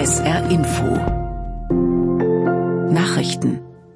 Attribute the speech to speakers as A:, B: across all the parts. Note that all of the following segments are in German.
A: SR Info Nachrichten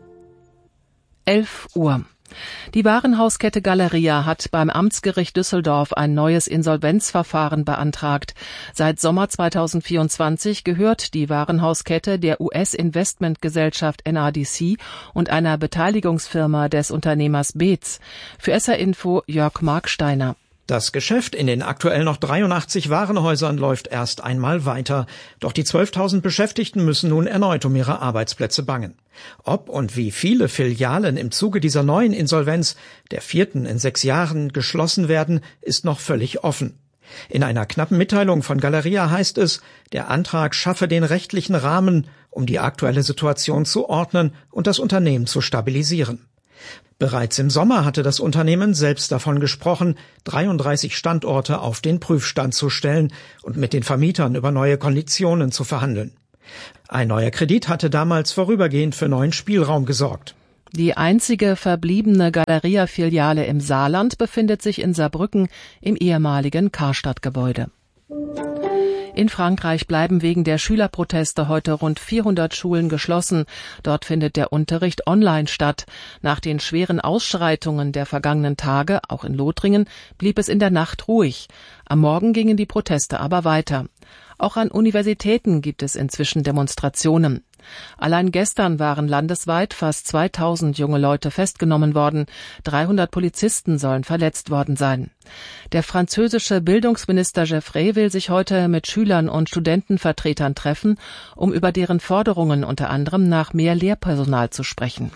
B: 11 Uhr. Die Warenhauskette Galeria hat beim Amtsgericht Düsseldorf ein neues Insolvenzverfahren beantragt. Seit Sommer 2024 gehört die Warenhauskette der US-Investmentgesellschaft NADC und einer Beteiligungsfirma des Unternehmers Beetz. Für SR Info Jörg Marksteiner.
C: Das Geschäft in den aktuell noch 83 Warenhäusern läuft erst einmal weiter. Doch die 12.000 Beschäftigten müssen nun erneut um ihre Arbeitsplätze bangen. Ob und wie viele Filialen im Zuge dieser neuen Insolvenz, der 4. in 6 Jahren, geschlossen werden, ist noch völlig offen. In einer knappen Mitteilung von Galeria heißt es, der Antrag schaffe den rechtlichen Rahmen, um die aktuelle Situation zu ordnen und das Unternehmen zu stabilisieren. Bereits im Sommer hatte das Unternehmen selbst davon gesprochen, 33 Standorte auf den Prüfstand zu stellen und mit den Vermietern über neue Konditionen zu verhandeln. Ein neuer Kredit hatte damals vorübergehend für neuen Spielraum gesorgt.
B: Die einzige verbliebene Galeria-Filiale im Saarland befindet sich in Saarbrücken im ehemaligen Karstadt-Gebäude. In Frankreich bleiben wegen der Schülerproteste heute rund 400 Schulen geschlossen. Dort findet der Unterricht online statt. Nach den schweren Ausschreitungen der vergangenen Tage, auch in Lothringen, blieb es in der Nacht ruhig. Am Morgen gingen die Proteste aber weiter. Auch an Universitäten gibt es inzwischen Demonstrationen. Allein gestern waren landesweit fast 2000 junge Leute festgenommen worden. 300 Polizisten sollen verletzt worden sein. Der französische Bildungsminister Geoffrey will sich heute mit Schülern und Studentenvertretern treffen, um über deren Forderungen unter anderem nach mehr Lehrpersonal zu sprechen.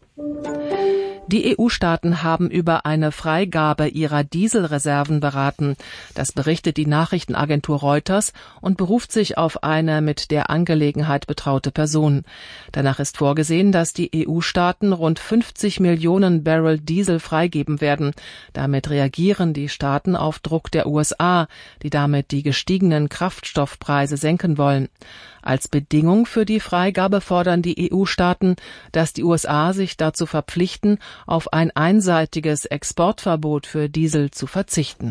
B: Die EU-Staaten haben über eine Freigabe ihrer Dieselreserven beraten. Das berichtet die Nachrichtenagentur Reuters und beruft sich auf eine mit der Angelegenheit betraute Person. Danach ist vorgesehen, dass die EU-Staaten rund 50 Millionen Barrel Diesel freigeben werden. Damit reagieren die Staaten auf Druck der USA, die damit die gestiegenen Kraftstoffpreise senken wollen. Als Bedingung für die Freigabe fordern die EU-Staaten, dass die USA sich dazu verpflichten, auf ein einseitiges Exportverbot für Diesel zu verzichten.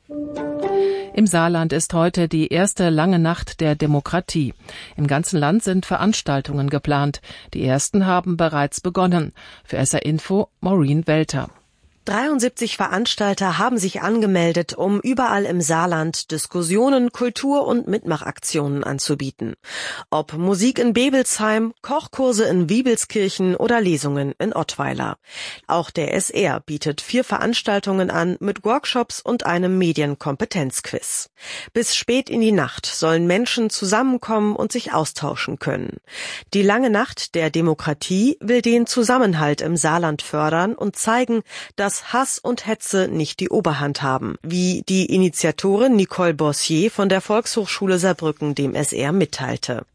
B: Im Saarland ist heute die erste lange Nacht der Demokratie. Im ganzen Land sind Veranstaltungen geplant. Die ersten haben bereits begonnen. Für SR Info Maureen Welter.
D: 73 Veranstalter haben sich angemeldet, um überall im Saarland Diskussionen, Kultur- und Mitmachaktionen anzubieten. Ob Musik in Bebelsheim, Kochkurse in Wiebelskirchen oder Lesungen in Ottweiler. Auch der SR bietet 4 Veranstaltungen an mit Workshops und einem Medienkompetenzquiz. Bis spät in die Nacht sollen Menschen zusammenkommen und sich austauschen können. Die lange Nacht der Demokratie will den Zusammenhalt im Saarland fördern und zeigen, dass Hass und Hetze nicht die Oberhand haben, wie die Initiatorin Nicole Bossier von der Volkshochschule Saarbrücken dem SR mitteilte.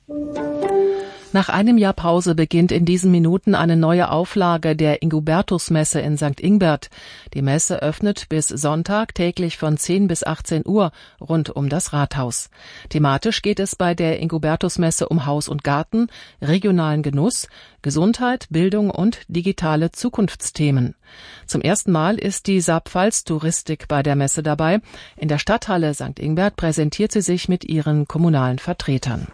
B: Nach einem Jahr Pause beginnt in diesen Minuten eine neue Auflage der Ingubertusmesse in St. Ingbert. Die Messe öffnet bis Sonntag täglich von 10 bis 18 Uhr rund um das Rathaus. Thematisch geht es bei der Ingubertusmesse um Haus und Garten, regionalen Genuss, Gesundheit, Bildung und digitale Zukunftsthemen. Zum ersten Mal ist die Saarpfalz-Touristik bei der Messe dabei. In der Stadthalle St. Ingbert präsentiert sie sich mit ihren kommunalen Vertretern.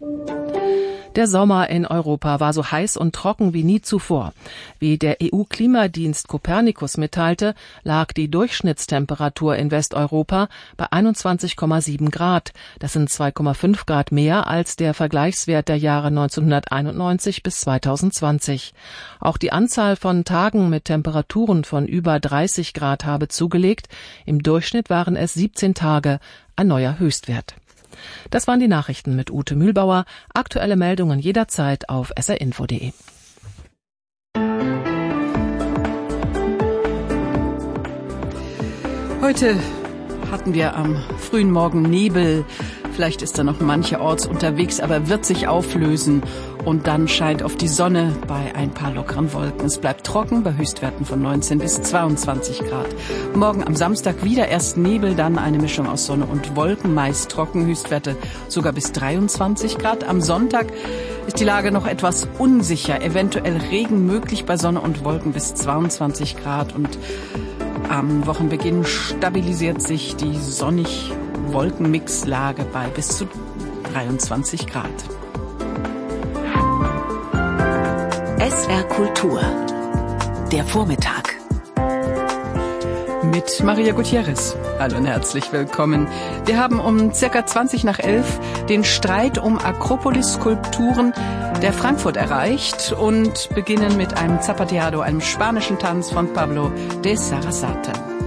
B: Der Sommer in Europa war so heiß und trocken wie nie zuvor. Wie der EU-Klimadienst Copernicus mitteilte, lag die Durchschnittstemperatur in Westeuropa bei 21,7 Grad. Das sind 2,5 Grad mehr als der Vergleichswert der Jahre 1991 bis 2020. Auch die Anzahl von Tagen mit Temperaturen von über 30 Grad habe zugelegt. Im Durchschnitt waren es 17 Tage, ein neuer Höchstwert. Das waren die Nachrichten mit Ute Mühlbauer. Aktuelle Meldungen jederzeit auf srinfo.de.
A: Heute hatten wir am frühen Morgen Nebel. Vielleicht ist da noch mancherorts unterwegs, aber wird sich auflösen. Und dann scheint auf die Sonne bei ein paar lockeren Wolken. Es bleibt trocken bei Höchstwerten von 19 bis 22 Grad. Morgen am Samstag wieder erst Nebel, dann eine Mischung aus Sonne und Wolken, meist trocken, Höchstwerte sogar bis 23 Grad. Am Sonntag ist die Lage noch etwas unsicher, eventuell Regen möglich bei Sonne und Wolken bis 22 Grad. Und am Wochenbeginn stabilisiert sich die sonnig-Wolkenmixlage bei bis zu 23 Grad.
E: SR Kultur. Der Vormittag.
A: Mit Maria Gutierrez. Hallo und herzlich willkommen. Wir haben um circa 20 nach 11 den Streit um Akropolis-Skulpturen der Frankfurt erreicht und beginnen mit einem Zapateado, einem spanischen Tanz von Pablo de Sarasate.